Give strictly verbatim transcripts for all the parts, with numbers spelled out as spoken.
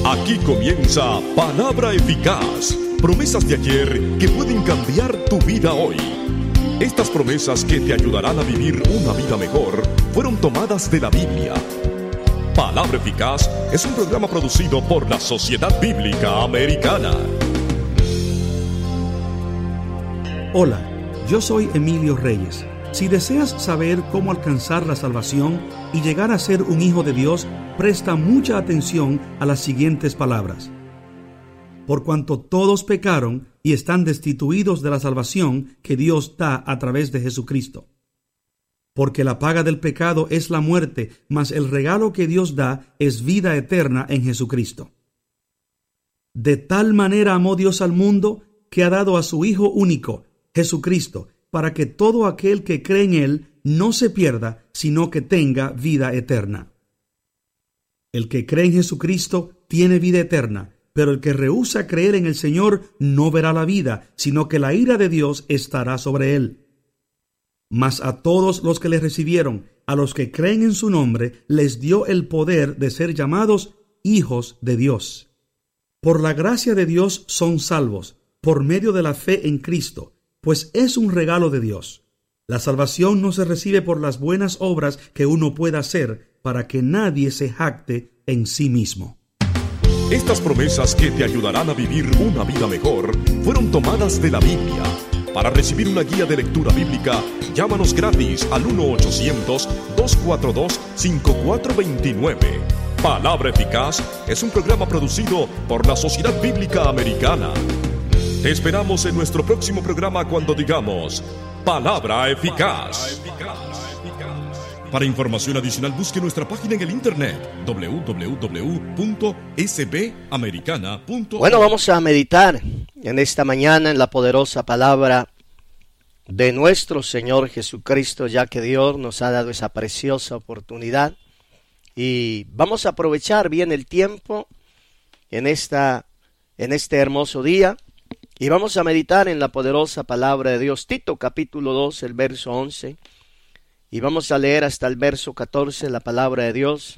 Aquí comienza Palabra Eficaz, promesas de ayer que pueden cambiar tu vida hoy. Estas promesas que te ayudarán a vivir una vida mejor fueron tomadas de la Biblia. Palabra Eficaz es un programa producido por la Sociedad Bíblica Americana. Hola, yo soy Emilio Reyes. Si deseas saber cómo alcanzar la salvación y llegar a ser un hijo de Dios, presta mucha atención a las siguientes palabras. Por cuanto todos pecaron y están destituidos de la salvación que Dios da a través de Jesucristo. Porque la paga del pecado es la muerte, mas el regalo que Dios da es vida eterna en Jesucristo. De tal manera amó Dios al mundo que ha dado a su Hijo único, Jesucristo, para que todo aquel que cree en Él no se pierda, sino que tenga vida eterna. El que cree en Jesucristo tiene vida eterna, pero el que rehúsa creer en el Señor no verá la vida, sino que la ira de Dios estará sobre él. Mas a todos los que le recibieron, a los que creen en su nombre, les dio el poder de ser llamados hijos de Dios. Por la gracia de Dios son salvos, por medio de la fe en Cristo, pues es un regalo de Dios. La salvación no se recibe por las buenas obras que uno pueda hacer, para que nadie se jacte en sí mismo. Estas promesas que te ayudarán a vivir una vida mejor fueron tomadas de la Biblia. Para recibir una guía de lectura bíblica, llámanos gratis al uno ochocientos, dos cuatro dos, cinco cuatro dos nueve. Palabra Eficaz es un programa producido por la Sociedad Bíblica Americana. Te esperamos en nuestro próximo programa cuando digamos Palabra Eficaz. Para información adicional busque nuestra página en el internet doble u doble u doble u punto s b americana punto org. Bueno, vamos a meditar en esta mañana en la poderosa palabra de nuestro Señor Jesucristo, ya que Dios nos ha dado esa preciosa oportunidad. Y vamos a aprovechar bien el tiempo en, esta, en este hermoso día. Y vamos a meditar en la poderosa palabra de Dios. Tito capítulo dos, el verso once. Y vamos a leer hasta el verso catorce la palabra de Dios,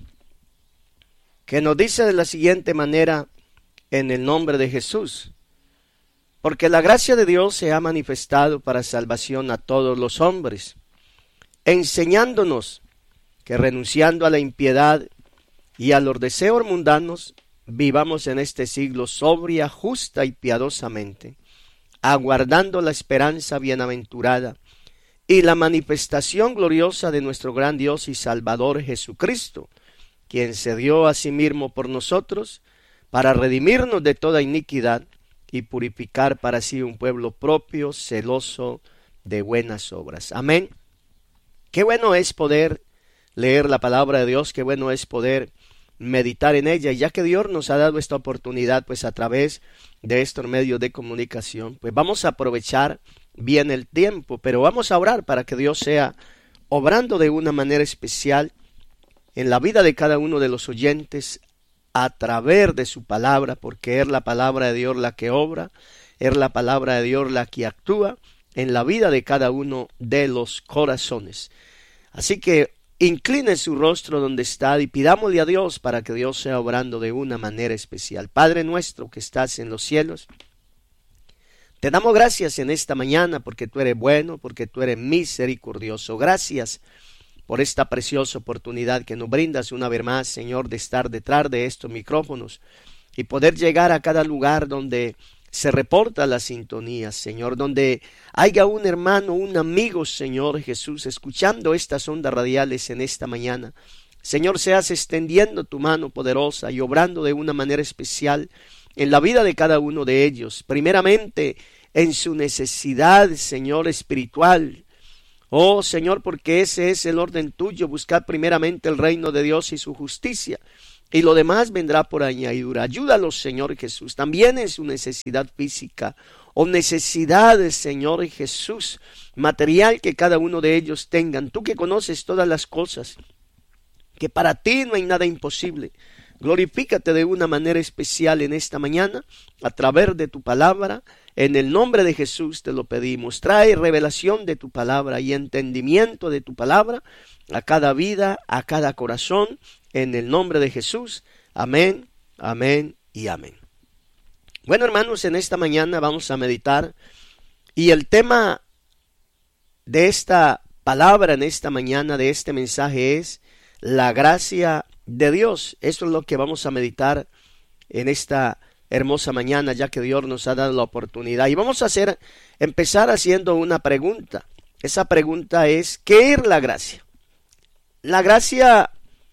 que nos dice de la siguiente manera: en el nombre de Jesús. Porque la gracia de Dios se ha manifestado para salvación a todos los hombres, enseñándonos que renunciando a la impiedad y a los deseos mundanos, vivamos en este siglo sobria, justa y piadosamente, aguardando la esperanza bienaventurada y la manifestación gloriosa de nuestro gran Dios y Salvador Jesucristo, quien se dio a sí mismo por nosotros para redimirnos de toda iniquidad y purificar para sí un pueblo propio, celoso de buenas obras. Amén. Qué bueno es poder leer la palabra de Dios, qué bueno es poder meditar en ella, y ya que Dios nos ha dado esta oportunidad, pues a través de estos medios de comunicación, pues vamos a aprovechar bien el tiempo, pero vamos a orar para que Dios sea obrando de una manera especial en la vida de cada uno de los oyentes a través de su palabra, porque es la palabra de Dios la que obra, es la palabra de Dios la que actúa en la vida de cada uno de los corazones. Así que incline su rostro donde está y pidámosle a Dios para que Dios sea obrando de una manera especial. Padre nuestro que estás en los cielos, te damos gracias en esta mañana porque tú eres bueno, porque tú eres misericordioso. Gracias por esta preciosa oportunidad que nos brindas una vez más, Señor, de estar detrás de estos micrófonos y poder llegar a cada lugar donde se reporta la sintonía, Señor, donde haya un hermano, un amigo, Señor Jesús, escuchando estas ondas radiales en esta mañana. Señor, seas extendiendo tu mano poderosa y obrando de una manera especial en la vida de cada uno de ellos, primeramente en su necesidad, Señor, espiritual. Oh, Señor, porque ese es el orden tuyo, buscar primeramente el reino de Dios y su justicia, y lo demás vendrá por añadidura. Ayúdalos, Señor Jesús, también en su necesidad física o necesidad, Señor Jesús, material que cada uno de ellos tengan. Tú que conoces todas las cosas, que para ti no hay nada imposible. Glorifícate de una manera especial en esta mañana a través de tu palabra. En el nombre de Jesús te lo pedimos. Trae revelación de tu palabra y entendimiento de tu palabra a cada vida, a cada corazón. En el nombre de Jesús. Amén Amén y amén. Bueno, hermanos, en esta mañana vamos a meditar y el tema de esta palabra en esta mañana, de este mensaje, es la gracia de Dios. Eso es lo que vamos a meditar en esta hermosa mañana, ya que Dios nos ha dado la oportunidad. Y vamos a hacer, empezar haciendo una pregunta. Esa pregunta es, ¿qué es la gracia? La gracia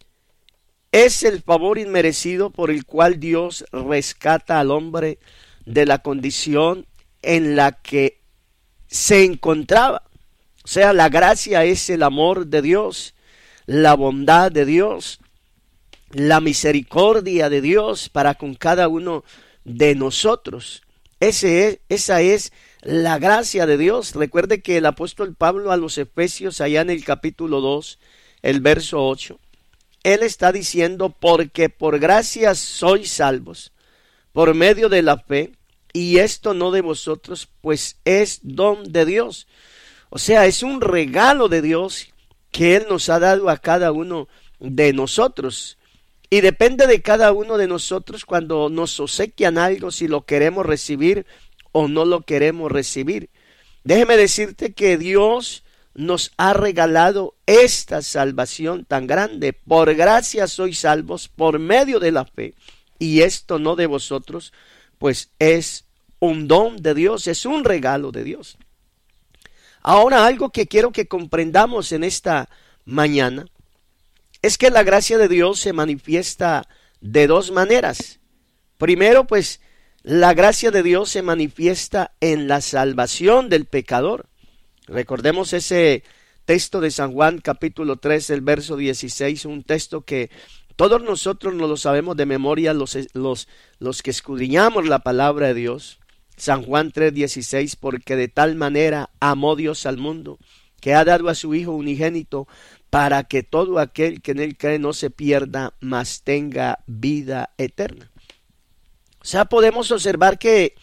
es el favor inmerecido por el cual Dios rescata al hombre de la condición en la que se encontraba. O sea, la gracia es el amor de Dios, la bondad de Dios, la misericordia de Dios para con cada uno de nosotros. Ese es, esa es la gracia de Dios. Recuerde que el apóstol Pablo a los Efesios, allá en el capítulo dos, el verso ocho, él está diciendo, porque por gracia sois salvos, por medio de la fe, y esto no de vosotros, pues es don de Dios. O sea, es un regalo de Dios que Él nos ha dado a cada uno de nosotros. Y depende de cada uno de nosotros cuando nos obsequian algo, si lo queremos recibir o no lo queremos recibir. Déjeme decirte que Dios nos ha regalado esta salvación tan grande. Por gracia sois salvos por medio de la fe. Y esto no de vosotros, pues es un don de Dios, es un regalo de Dios. Ahora, algo que quiero que comprendamos en esta mañana es que la gracia de Dios se manifiesta de dos maneras. Primero, pues, la gracia de Dios se manifiesta en la salvación del pecador. Recordemos ese texto de San Juan, capítulo tres, el verso dieciséis, un texto que todos nosotros nos lo sabemos de memoria, los, los, los que escudriñamos la palabra de Dios. San Juan tres, dieciséis, porque de tal manera amó Dios al mundo, que ha dado a su Hijo unigénito, para que todo aquel que en él cree no se pierda, mas tenga vida eterna. O sea, podemos observar que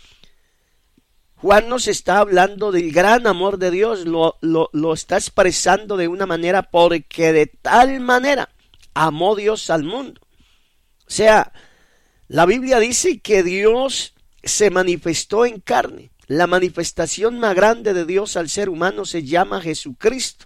Juan nos está hablando del gran amor de Dios, lo, lo, lo está expresando de una manera, porque de tal manera amó Dios al mundo. O sea, la Biblia dice que Dios se manifestó en carne. La manifestación más grande de Dios al ser humano se llama Jesucristo.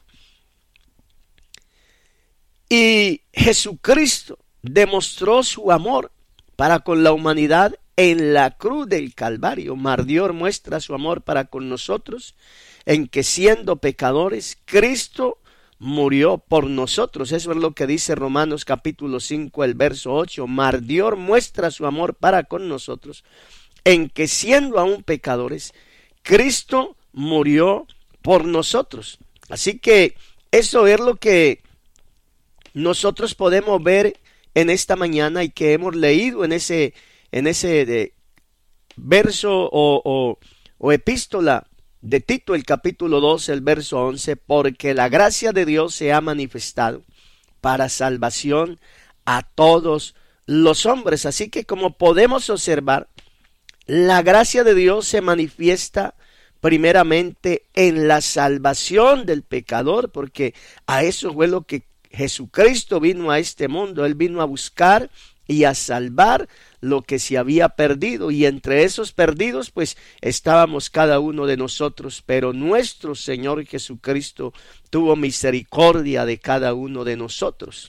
Y Jesucristo demostró su amor para con la humanidad en la cruz del Calvario. Dios muestra su amor para con nosotros en que siendo pecadores, Cristo murió por nosotros. Eso es lo que dice Romanos capítulo cinco, el verso ocho. Dios muestra su amor para con nosotros en que siendo aún pecadores, Cristo murió por nosotros. Así que eso es lo que nosotros podemos ver en esta mañana y que hemos leído en ese, en ese de, verso o, o, o epístola de Tito, el capítulo dos, el verso once, porque la gracia de Dios se ha manifestado para salvación a todos los hombres. Así que como podemos observar, la gracia de Dios se manifiesta primeramente en la salvación del pecador, porque a eso fue lo que Jesucristo vino a este mundo. Él vino a buscar y a salvar lo que se había perdido, y entre esos perdidos pues estábamos cada uno de nosotros, pero nuestro Señor Jesucristo tuvo misericordia de cada uno de nosotros.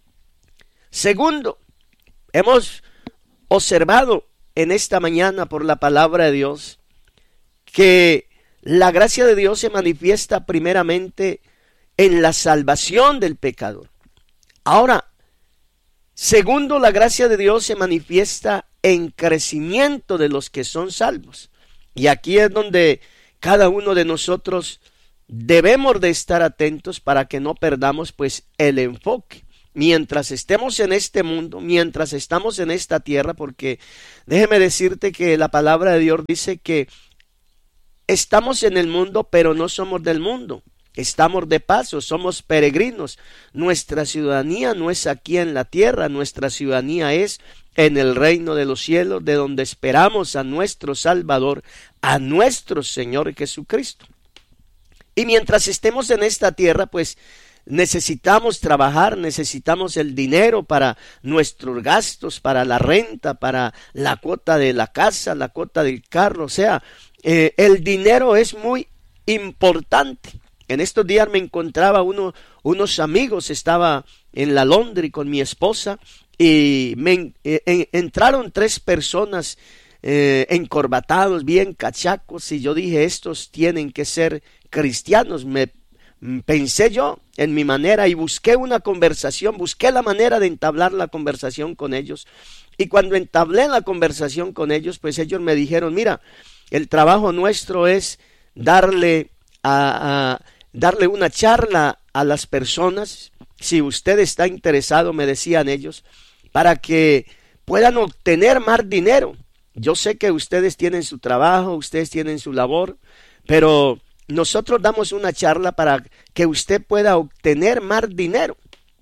Segundo, hemos observado en esta mañana por la palabra de Dios que la gracia de Dios se manifiesta primeramente en la salvación del pecador. Ahora, segundo, la gracia de Dios se manifiesta en crecimiento de los que son salvos. Y aquí es donde cada uno de nosotros debemos de estar atentos para que no perdamos pues el enfoque. Mientras estemos en este mundo, mientras estamos en esta tierra, porque déjeme decirte que la palabra de Dios dice que estamos en el mundo, pero no somos del mundo. Estamos de paso, somos peregrinos. Nuestra ciudadanía no es aquí en la tierra, nuestra ciudadanía es en el reino de los cielos, de donde esperamos a nuestro Salvador, a nuestro Señor Jesucristo. Y mientras estemos en esta tierra, pues necesitamos trabajar, necesitamos el dinero para nuestros gastos, para la renta, para la cuota de la casa, la cuota del carro. O sea, eh, el dinero es muy importante. En estos días me encontraba uno, unos amigos, estaba en la Londres con mi esposa y me eh, en, entraron tres personas eh, encorbatados, bien cachacos, y yo dije, estos tienen que ser cristianos. Me pensé yo en mi manera y busqué una conversación, busqué la manera de entablar la conversación con ellos. Y cuando entablé la conversación con ellos, pues ellos me dijeron, mira, el trabajo nuestro es darle a, a darle una charla a las personas, si usted está interesado, me decían ellos, para que puedan obtener más dinero. Yo sé que ustedes tienen su trabajo, ustedes tienen su labor, pero nosotros damos una charla para que usted pueda obtener más dinero.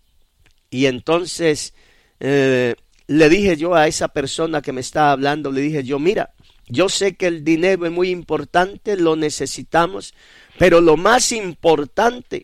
Y entonces eh, le dije yo a esa persona que me estaba hablando, le dije yo, mira, yo sé que el dinero es muy importante, lo necesitamos, pero lo más importante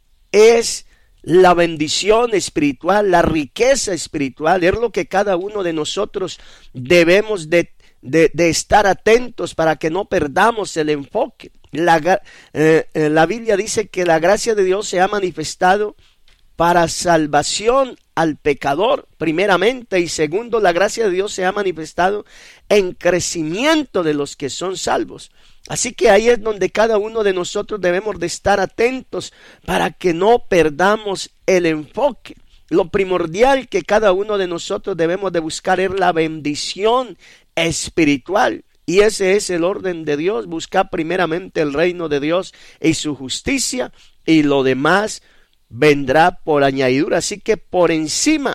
es la bendición espiritual, la riqueza espiritual. Es lo que cada uno de nosotros debemos de, de, de estar atentos para que no perdamos el enfoque. La, eh, la Biblia dice que la gracia de Dios se ha manifestado para salvación al pecador, primeramente, y segundo, la gracia de Dios se ha manifestado en crecimiento de los que son salvos. Así que ahí es donde cada uno de nosotros debemos de estar atentos para que no perdamos el enfoque. Lo primordial que cada uno de nosotros debemos de buscar es la bendición espiritual. Y ese es el orden de Dios, buscar primeramente el reino de Dios y su justicia, y lo demás vendrá por añadidura. Así que por encima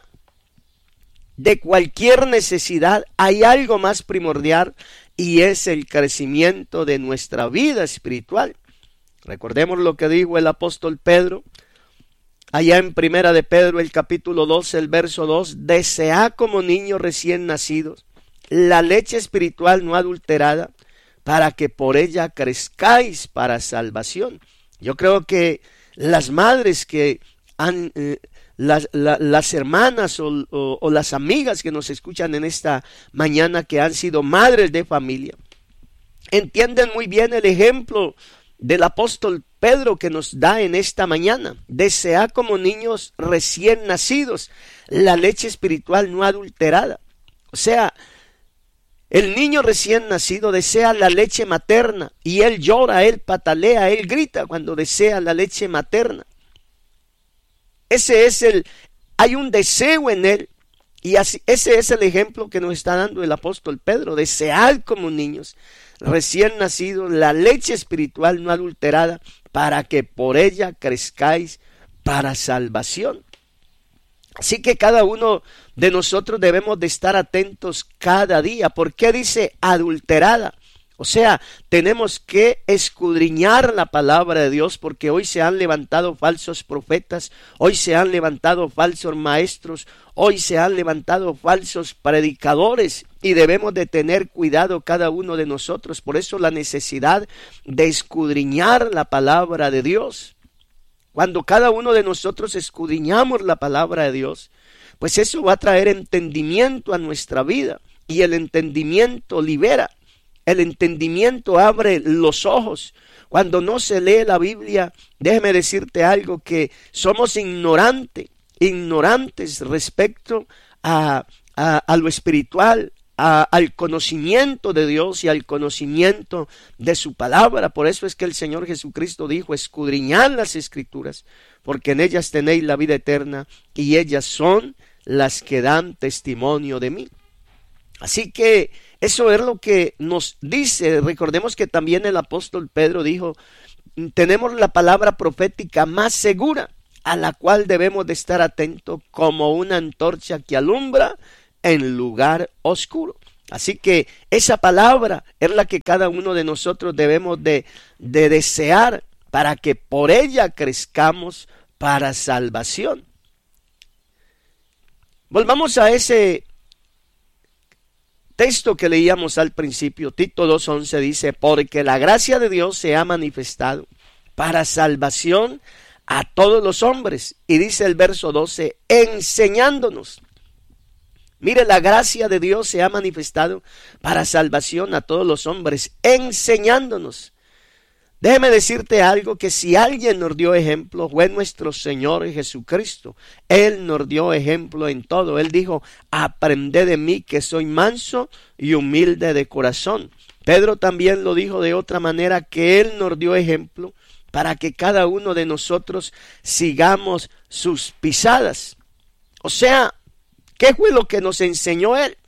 de cualquier necesidad hay algo más primordial, y es el crecimiento de nuestra vida espiritual. Recordemos lo que dijo el apóstol Pedro, allá en Primera de Pedro, el capítulo doce, el verso dos, desead como niños recién nacidos la leche espiritual no adulterada, para que por ella crezcáis para salvación. Yo creo que las madres que han, eh, las, la, las hermanas o, o, o las amigas que nos escuchan en esta mañana, que han sido madres de familia, entienden muy bien el ejemplo del apóstol Pedro que nos da en esta mañana. Desead como niños recién nacidos la leche espiritual no adulterada. O sea, el niño recién nacido desea la leche materna, y él llora, él patalea, él grita cuando desea la leche materna. Ese es el, hay un deseo en él, y así, ese es el ejemplo que nos está dando el apóstol Pedro. Desead como niños recién nacidos la leche espiritual no adulterada, para que por ella crezcáis para salvación. Así que cada uno de nosotros debemos de estar atentos cada día. ¿Por qué dice adulterada? O sea, tenemos que escudriñar la palabra de Dios, porque hoy se han levantado falsos profetas, hoy se han levantado falsos maestros, hoy se han levantado falsos predicadores, y debemos de tener cuidado cada uno de nosotros. Por eso la necesidad de escudriñar la palabra de Dios. Cuando cada uno de nosotros escudriñamos la palabra de Dios, pues eso va a traer entendimiento a nuestra vida, y el entendimiento libera, el entendimiento abre los ojos. Cuando no se lee la Biblia, déjeme decirte algo, que somos ignorantes, ignorantes respecto a, a, a lo espiritual, A, al conocimiento de Dios y al conocimiento de su palabra. Por eso es que el Señor Jesucristo dijo: escudriñad las Escrituras, porque en ellas tenéis la vida eterna, y ellas son las que dan testimonio de mí. Así que eso es lo que nos dice. Recordemos que también el apóstol Pedro dijo: tenemos la palabra profética más segura, a la cual debemos de estar atentos como una antorcha que alumbra en lugar oscuro. Así que esa palabra es la que cada uno de nosotros debemos de, de desear, para que por ella crezcamos para salvación. Volvamos a ese texto que leíamos al principio. Tito dos once dice: porque la gracia de Dios se ha manifestado para salvación a todos los hombres. Y dice el verso doce, enseñándonos. Mire, la gracia de Dios se ha manifestado para salvación a todos los hombres, enseñándonos. Déjeme decirte algo, que si alguien nos dio ejemplo, fue nuestro Señor Jesucristo. Él nos dio ejemplo en todo. Él dijo, aprended de mí que soy manso y humilde de corazón. Pedro también lo dijo de otra manera, que Él nos dio ejemplo para que cada uno de nosotros sigamos sus pisadas. O sea, ¿qué fue lo que nos enseñó Él?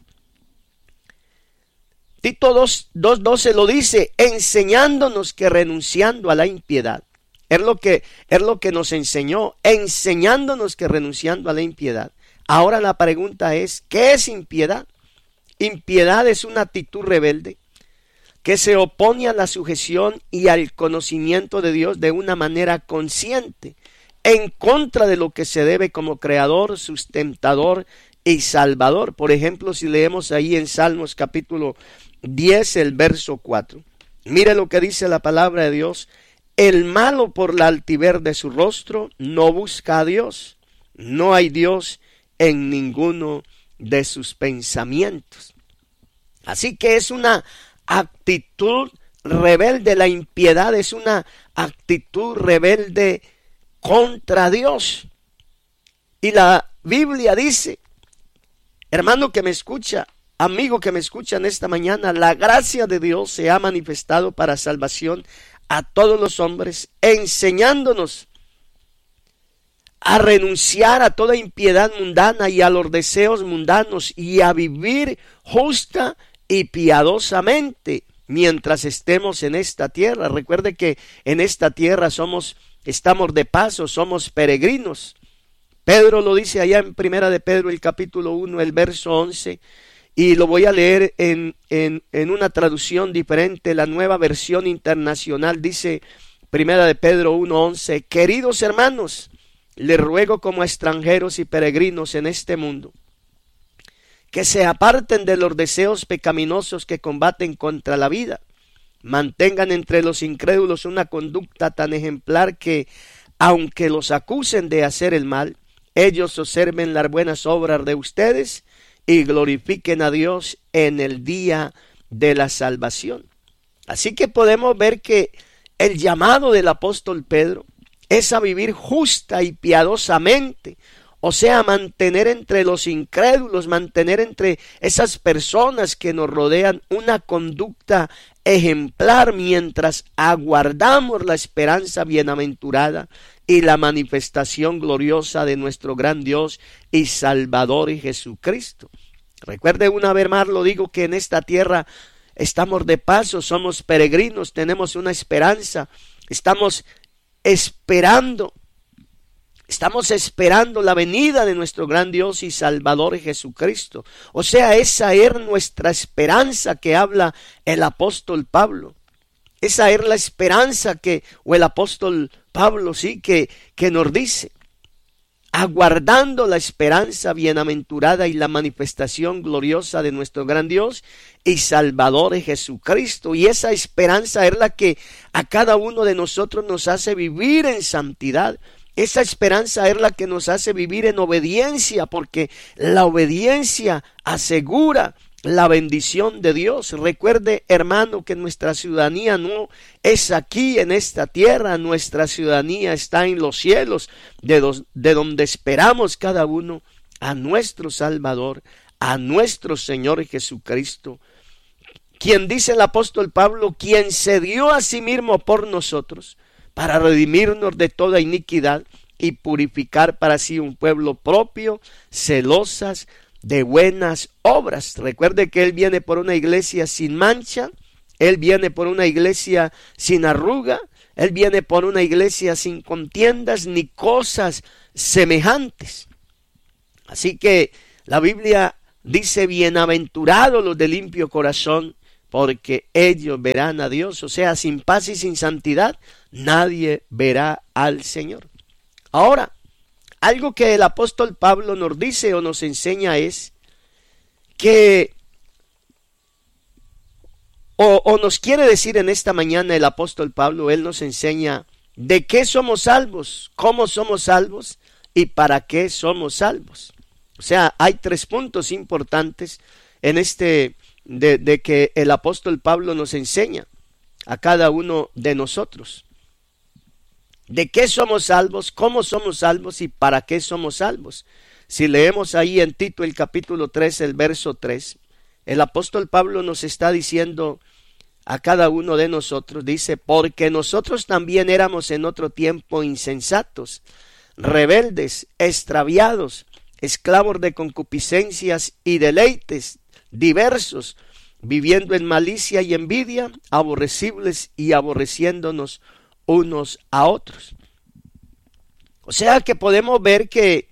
Tito dos doce lo dice, enseñándonos que renunciando a la impiedad. Es lo que, es lo que nos enseñó, enseñándonos que renunciando a la impiedad. Ahora la pregunta es, ¿qué es impiedad? Impiedad es una actitud rebelde que se opone a la sujeción y al conocimiento de Dios de una manera consciente, en contra de lo que se debe como creador, sustentador y salvador. Por ejemplo, si leemos ahí en Salmos capítulo diez, el verso cuatro. Mire lo que dice la palabra de Dios. El malo por la altivez de su rostro no busca a Dios. No hay Dios en ninguno de sus pensamientos. Así que es una actitud rebelde. La impiedad es una actitud rebelde contra Dios. Y la Biblia dice, hermano que me escucha, amigo que me escucha en esta mañana, la gracia de Dios se ha manifestado para salvación a todos los hombres, enseñándonos a renunciar a toda impiedad mundana y a los deseos mundanos y a vivir justa y piadosamente mientras estemos en esta tierra. Recuerde que en esta tierra somos, estamos de paso, somos peregrinos. Pedro lo dice allá en Primera de Pedro, el capítulo uno, el verso once, y lo voy a leer en, en, en una traducción diferente, la Nueva Versión Internacional. Dice Primera de Pedro uno once, queridos hermanos, les ruego como extranjeros y peregrinos en este mundo, que se aparten de los deseos pecaminosos que combaten contra la vida. Mantengan entre los incrédulos una conducta tan ejemplar que, aunque los acusen de hacer el mal, ellos observen las buenas obras de ustedes y glorifiquen a Dios en el día de la salvación. Así que podemos ver que el llamado del apóstol Pedro es a vivir justa y piadosamente, o sea, mantener entre los incrédulos, mantener entre esas personas que nos rodean una conducta ejemplar mientras aguardamos la esperanza bienaventurada y la manifestación gloriosa de nuestro gran Dios y Salvador y Jesucristo. Recuerde, una vez más lo digo, que en esta tierra estamos de paso, somos peregrinos, tenemos una esperanza, estamos esperando, estamos esperando la venida de nuestro gran Dios y Salvador Jesucristo. O sea, esa es nuestra esperanza que habla el apóstol Pablo. Esa es la esperanza que, o el apóstol Pablo, sí, que, que nos dice, aguardando la esperanza bienaventurada y la manifestación gloriosa de nuestro gran Dios y Salvador Jesucristo. Y esa esperanza es la que a cada uno de nosotros nos hace vivir en santidad. Esa esperanza es la que nos hace vivir en obediencia, porque la obediencia asegura la bendición de Dios. Recuerde, hermano, que nuestra ciudadanía no es aquí en esta tierra, nuestra ciudadanía está en los cielos, de, dos, de donde esperamos cada uno a nuestro Salvador, a nuestro Señor Jesucristo, quien, dice el apóstol Pablo, quien se dio a sí mismo por nosotros, para redimirnos de toda iniquidad y purificar para sí un pueblo propio, celosas de buenas obras. Recuerde que Él viene por una iglesia sin mancha, Él viene por una iglesia sin arruga, Él viene por una iglesia sin contiendas ni cosas semejantes. Así que la Biblia dice, bienaventurados los de limpio corazón, porque ellos verán a Dios. O sea, sin paz y sin santidad nadie verá al Señor. Ahora, algo que el apóstol Pablo nos dice o nos enseña es que, o, o nos quiere decir en esta mañana el apóstol Pablo, él nos enseña ¿De qué somos salvos? ¿Cómo somos salvos? ¿Y para qué somos salvos? O sea, hay tres puntos importantes en este de, de que el apóstol Pablo nos enseña a cada uno de nosotros. ¿De qué somos salvos? ¿Cómo somos salvos? ¿Y para qué somos salvos? Si leemos ahí en Tito el capítulo tres, el verso tres, el apóstol Pablo nos está diciendo a cada uno de nosotros, dice, porque nosotros también éramos en otro tiempo insensatos, rebeldes, extraviados, esclavos de concupiscencias y deleites diversos, viviendo en malicia y envidia, aborrecibles y aborreciéndonos unos a otros. O sea que podemos ver que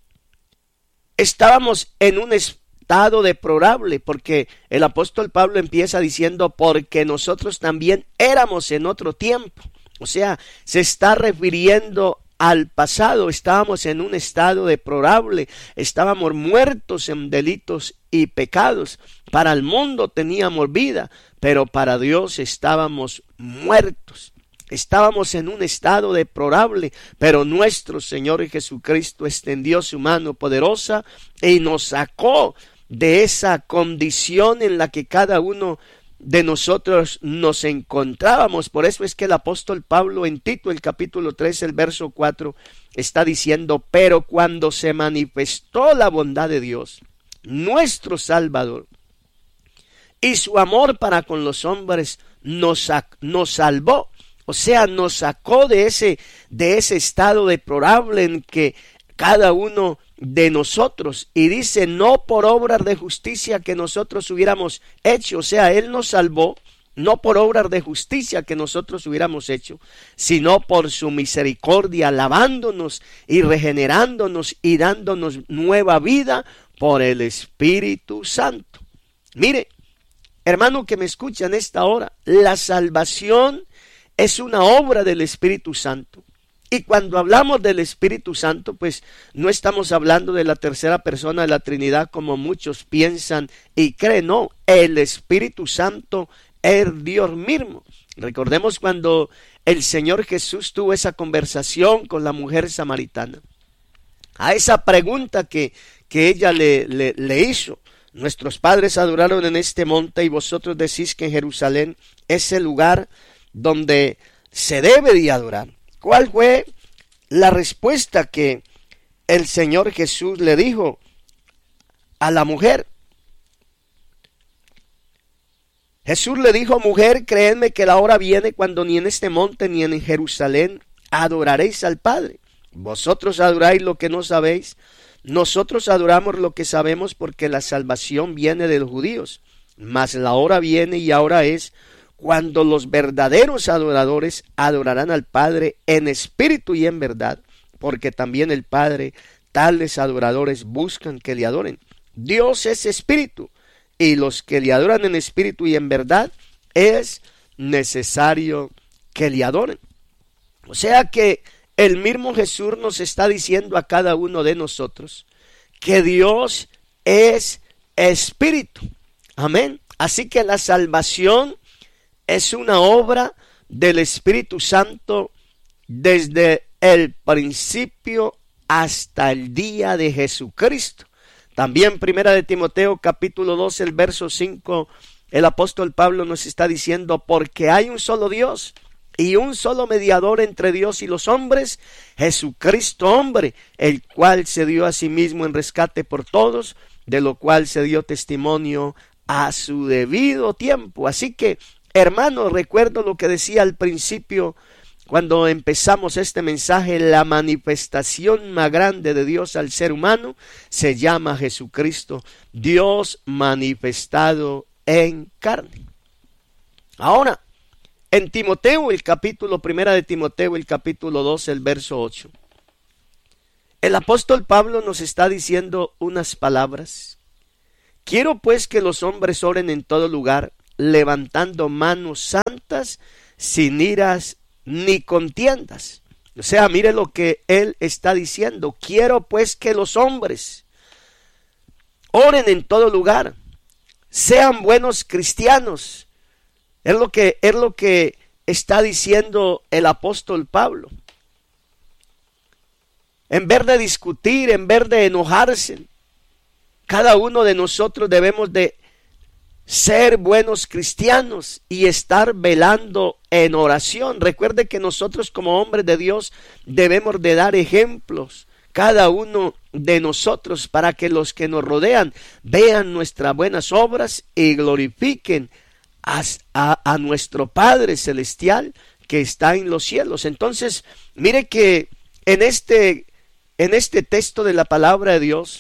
estábamos en un estado deplorable, porque el apóstol Pablo empieza diciendo, porque nosotros también éramos en otro tiempo. O sea, se está refiriendo al pasado. Estábamos en un estado deplorable, estábamos muertos en delitos y pecados. Para el mundo teníamos vida, pero para Dios estábamos muertos. Estábamos en un estado deplorable, pero nuestro Señor Jesucristo extendió su mano poderosa y nos sacó de esa condición en la que cada uno de nosotros nos encontrábamos. Por eso es que el apóstol Pablo en Tito el capítulo tres, el verso cuatro, está diciendo, pero cuando se manifestó la bondad de Dios, nuestro Salvador, y su amor para con los hombres, nos, nos salvó. O sea, nos sacó de ese, de ese estado deplorable en que cada uno de nosotros, y dice, no por obras de justicia que nosotros hubiéramos hecho. O sea, Él nos salvó, no por obras de justicia que nosotros hubiéramos hecho, sino por su misericordia, lavándonos y regenerándonos y dándonos nueva vida por el Espíritu Santo. Mire, hermano que me escucha en esta hora, la salvación es una obra del Espíritu Santo. Y cuando hablamos del Espíritu Santo, pues no estamos hablando de la tercera persona de la Trinidad como muchos piensan y creen. No, el Espíritu Santo es Dios mismo. Recordemos cuando el Señor Jesús tuvo esa conversación con la mujer samaritana. A esa pregunta que, que ella le, le, le hizo. Nuestros padres adoraron en este monte y vosotros decís que en Jerusalén es el lugar donde se debe de adorar. ¿Cuál fue la respuesta que el Señor Jesús le dijo a la mujer? Jesús le dijo, mujer, créedme que la hora viene cuando ni en este monte ni en Jerusalén adoraréis al Padre. Vosotros adoráis lo que no sabéis, nosotros adoramos lo que sabemos, porque la salvación viene de los judíos. Mas la hora viene y ahora es cuando los verdaderos adoradores adorarán al Padre en espíritu y en verdad, porque también el Padre tales adoradores buscan que le adoren. Dios es espíritu, y los que le adoran en espíritu y en verdad es necesario que le adoren. O sea que el mismo Jesús nos está diciendo a cada uno de nosotros que Dios es espíritu. Amén. Así que la salvación es una obra del Espíritu Santo desde el principio hasta el día de Jesucristo. También primera de Timoteo capítulo dos, el verso cinco, el apóstol Pablo nos está diciendo, porque hay un solo Dios y un solo mediador entre Dios y los hombres, Jesucristo hombre, el cual se dio a sí mismo en rescate por todos, de lo cual se dio testimonio a su debido tiempo. Así que, hermano, recuerdo lo que decía al principio cuando empezamos este mensaje, la manifestación más grande de Dios al ser humano se llama Jesucristo, Dios manifestado en carne. Ahora, en Timoteo, el capítulo primera de Timoteo, el capítulo dos, el verso ocho, el apóstol Pablo nos está diciendo unas palabras. Quiero pues que los hombres oren en todo lugar, levantando manos santas, sin iras ni contiendas. O sea, mire lo que él está diciendo. Quiero pues que los hombres oren en todo lugar, sean buenos cristianos. Es lo que, es lo que está diciendo el apóstol Pablo. En vez de discutir, en vez de enojarse, cada uno de nosotros debemos de ser buenos cristianos y estar velando en oración. Recuerde que nosotros como hombres de Dios debemos de dar ejemplos, cada uno de nosotros, para que los que nos rodean vean nuestras buenas obras y glorifiquen a, a, a nuestro Padre Celestial que está en los cielos. Entonces, mire que en este, en este texto de la palabra de Dios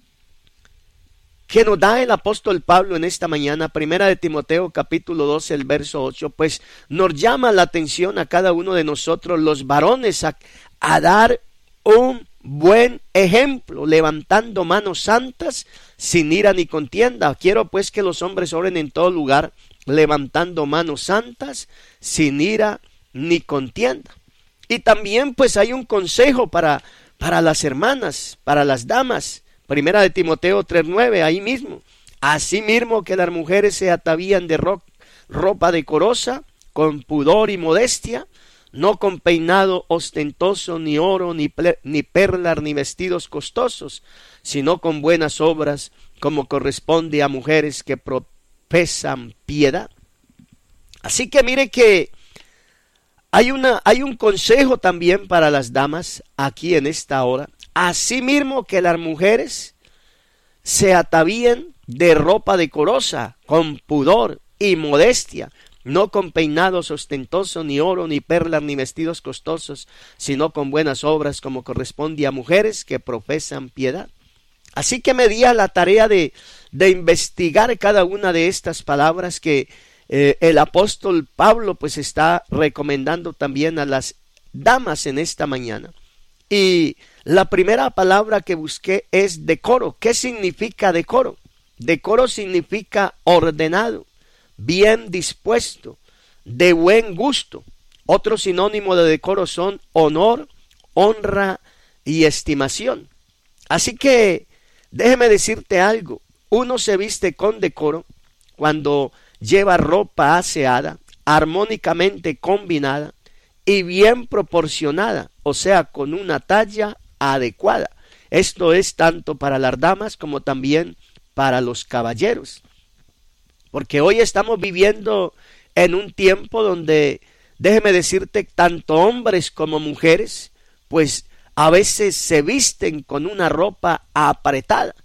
que nos da el apóstol Pablo en esta mañana, primera de Timoteo capítulo doce, el verso ocho, pues nos llama la atención a cada uno de nosotros, los varones, a, a dar un buen ejemplo, levantando manos santas, sin ira ni contienda. Quiero pues que los hombres oren en todo lugar, levantando manos santas, sin ira ni contienda. Y también pues hay un consejo para, para las hermanas, para las damas. Primera de Timoteo tres nueve, ahí mismo. Asimismo que las mujeres se atavían de ro ropa decorosa, con pudor y modestia, no con peinado ostentoso, ni oro, ni, ni perlas, ni vestidos costosos, sino con buenas obras, como corresponde a mujeres que profesan piedad. Así que mire que hay, una, hay un consejo también para las damas aquí en esta hora. Asimismo que las mujeres se atavíen de ropa decorosa, con pudor y modestia, no con peinados ostentosos, ni oro, ni perlas, ni vestidos costosos, sino con buenas obras, como corresponde a mujeres que profesan piedad. Así que me di a la tarea de, de investigar cada una de estas palabras que eh, el apóstol Pablo pues está recomendando también a las damas en esta mañana. Y la primera palabra que busqué es decoro. ¿Qué significa decoro? Decoro significa ordenado, bien dispuesto, de buen gusto. Otro sinónimo de decoro son honor, honra y estimación. Así que déjeme decirte algo. Uno se viste con decoro cuando lleva ropa aseada, armónicamente combinada y bien proporcionada, o sea, con una talla adecuada. Esto es tanto para las damas como también para los caballeros. Porque hoy estamos viviendo en un tiempo donde, déjeme decirte, tanto hombres como mujeres, pues a veces se visten con una ropa apretada,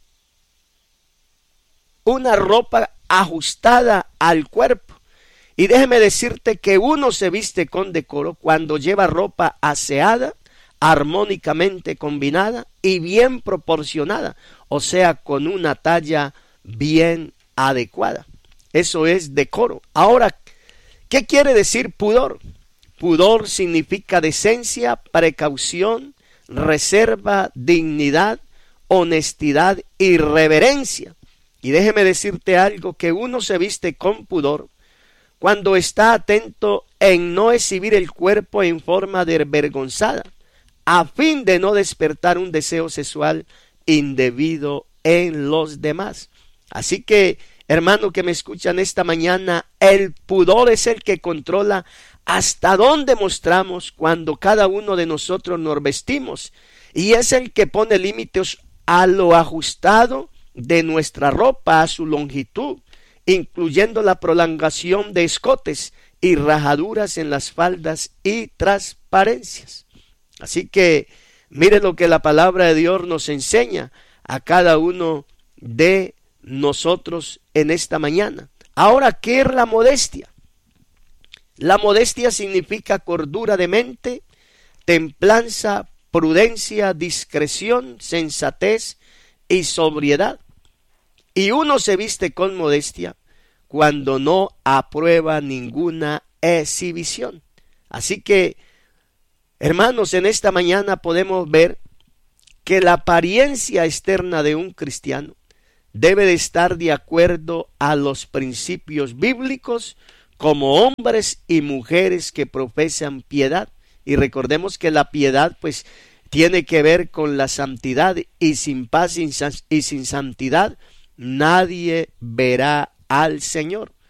una ropa ajustada al cuerpo. Y déjeme decirte que uno se viste con decoro cuando lleva ropa aseada, armónicamente combinada y bien proporcionada, o sea, con una talla bien adecuada. Eso es decoro. Ahora, ¿qué quiere decir pudor? Pudor significa decencia, precaución, reserva, dignidad, honestidad y reverencia. Y déjeme decirte algo, que uno se viste con pudor cuando está atento en no exhibir el cuerpo en forma desvergonzada, a fin de no despertar un deseo sexual indebido en los demás. Así que, hermano que me escuchan esta mañana, el pudor es el que controla hasta dónde mostramos cuando cada uno de nosotros nos vestimos, y es el que pone límites a lo ajustado de nuestra ropa, a su longitud, incluyendo la prolongación de escotes y rajaduras en las faldas y transparencias. Así que mire lo que la palabra de Dios nos enseña a cada uno de nosotros en esta mañana. Ahora, ¿qué es la modestia? La modestia significa cordura de mente, templanza, prudencia, discreción, sensatez y sobriedad. Y uno se viste con modestia cuando no aprueba ninguna exhibición. Así que, hermanos, en esta mañana podemos ver que la apariencia externa de un cristiano debe de estar de acuerdo a los principios bíblicos como hombres y mujeres que profesan piedad. Y recordemos que la piedad pues tiene que ver con la santidad, y sin paz y sin santidad nadie verá al Señor.